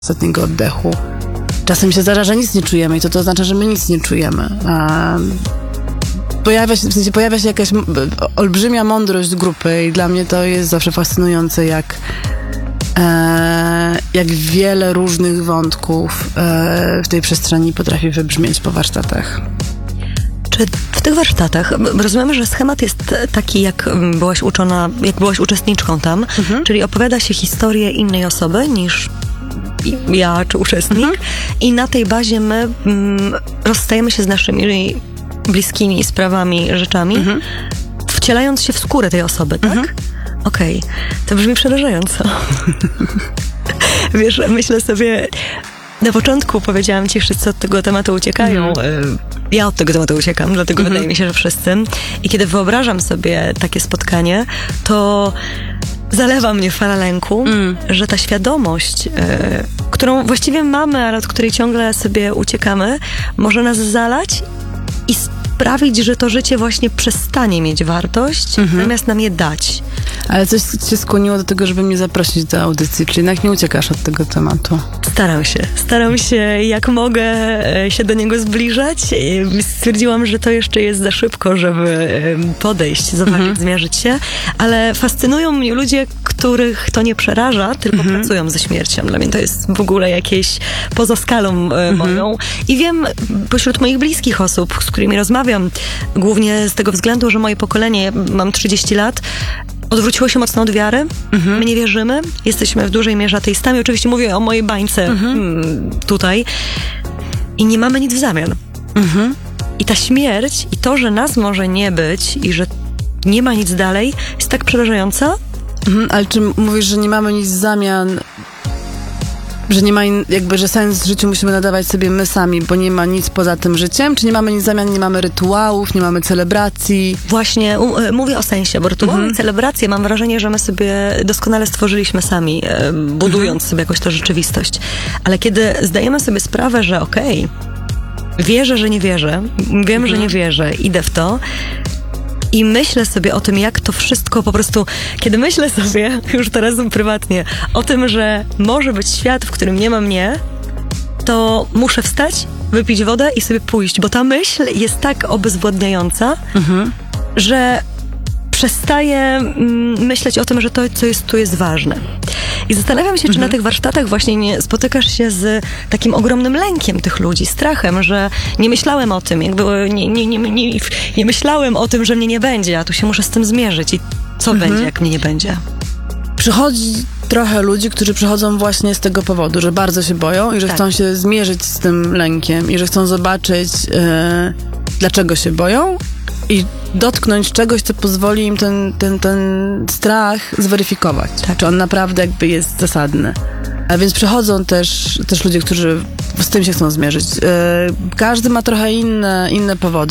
ostatniego oddechu. Czasem się zdarza, że nic nie czujemy i to oznacza, że my nic nie czujemy. Pojawia się jakaś olbrzymia mądrość grupy i dla mnie to jest zawsze fascynujące, jak wiele różnych wątków w tej przestrzeni potrafi wybrzmieć po warsztatach. Czy w tych warsztatach, rozumiemy, że schemat jest taki, jak byłaś uczona, jak byłaś uczestniczką tam, czyli opowiada się historię innej osoby niż ja czy uczestnik i na tej bazie my rozstajemy się z naszymi bliskimi sprawami, rzeczami, wcielając się w skórę tej osoby, tak? Okej. To brzmi przerażająco. Wiesz, myślę sobie, na początku powiedziałam ci, wszyscy od tego tematu uciekają. Ja od tego tematu uciekam, dlatego wydaje mi się, że wszyscy. I kiedy wyobrażam sobie takie spotkanie, to zalewa mnie fala lęku, że ta świadomość, którą właściwie mamy, ale od której ciągle sobie uciekamy, może nas zalać i sprawić, że to życie właśnie przestanie mieć wartość, zamiast nam je dać. Ale coś cię skłoniło do tego, żeby mnie zaprosić do audycji, czyli jednak nie uciekasz od tego tematu. Staram się jak mogę się do niego zbliżać. Stwierdziłam, że to jeszcze jest za szybko, żeby podejść, zobaczyć, zmierzyć się, ale fascynują mnie ludzie, których to nie przeraża, tylko pracują ze śmiercią. Dla mnie to jest w ogóle jakieś poza skalą moją. I wiem pośród moich bliskich osób, z którymi rozmawiam, głównie z tego względu, że moje pokolenie, mam 30 lat, odwróciło się mocno od wiary. My nie wierzymy. Jesteśmy w dużej mierze ateistami. Oczywiście mówię o mojej bańce tutaj. I nie mamy nic w zamian. I ta śmierć i to, że nas może nie być i że nie ma nic dalej, jest tak przerażająca. Ale czy mówisz, że nie mamy nic w zamian, że nie ma że sens w życiu musimy nadawać sobie my sami, bo nie ma nic poza tym życiem? Czy nie mamy nic w zamian, nie mamy rytuałów, nie mamy celebracji? Właśnie mówię o sensie, bo rytuały i celebracje mam wrażenie, że my sobie doskonale stworzyliśmy sami, budując sobie jakoś tę rzeczywistość. Ale kiedy zdajemy sobie sprawę, że wierzę, że nie wierzę, wiem, że nie wierzę, idę w to, i myślę sobie o tym, jak to wszystko po prostu, kiedy myślę sobie, już teraz prywatnie, o tym, że może być świat, w którym nie ma mnie, to muszę wstać, wypić wodę i sobie pójść, bo ta myśl jest tak obezwładniająca, że przestaję myśleć o tym, że to, co jest tu, jest ważne. I zastanawiam się, czy na tych warsztatach właśnie nie spotykasz się z takim ogromnym lękiem tych ludzi, strachem, że nie myślałem o tym, nie myślałem o tym, że mnie nie będzie, a tu się muszę z tym zmierzyć. I co będzie, jak mnie nie będzie? Przychodzi trochę ludzi, którzy przychodzą właśnie z tego powodu, że bardzo się boją i że chcą się zmierzyć z tym lękiem i że chcą zobaczyć, dlaczego się boją i dotknąć czegoś, co pozwoli im ten strach zweryfikować. Tak. Czy on naprawdę jest zasadny. A więc przychodzą też ludzie, którzy z tym się chcą zmierzyć. Każdy ma trochę inne powody.